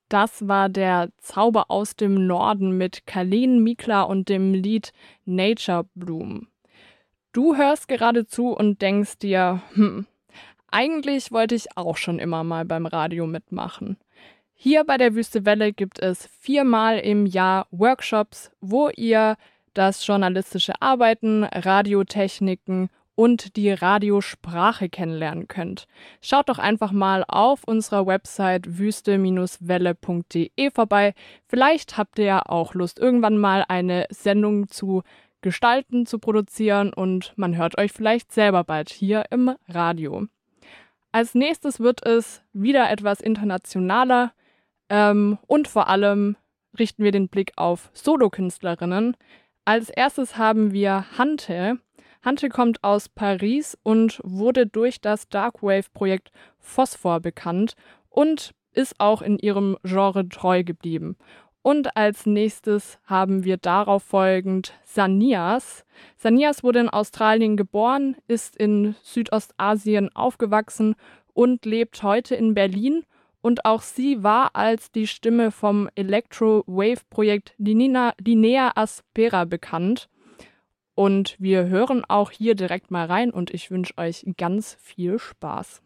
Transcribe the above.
Das war der Zauber aus dem Norden mit Kalin Mikla und dem Lied Nature Bloom. Du hörst gerade zu und denkst dir, eigentlich wollte ich auch schon immer mal beim Radio mitmachen. Hier bei der Wüste Welle gibt es 4-mal im Jahr Workshops, wo ihr das journalistische Arbeiten, Radiotechniken und die Radiosprache kennenlernen könnt. Schaut doch einfach mal auf unserer Website wüste-welle.de vorbei. Vielleicht habt ihr ja auch Lust, irgendwann mal eine Sendung zu gestalten, zu produzieren und man hört euch vielleicht selber bald hier im Radio. Als nächstes wird es wieder etwas internationaler und vor allem richten wir den Blick auf Solokünstlerinnen. Als erstes haben wir Hante. Hante kommt aus Paris und wurde durch das Darkwave-Projekt Phosphor bekannt und ist auch in ihrem Genre treu geblieben. Und als nächstes haben wir darauf folgend Sanias. Sanias wurde in Australien geboren, ist in Südostasien aufgewachsen und lebt heute in Berlin. Und auch sie war als die Stimme vom Electro-Wave-Projekt Linea Aspera bekannt. Und wir hören auch hier direkt mal rein und ich wünsche euch ganz viel Spaß.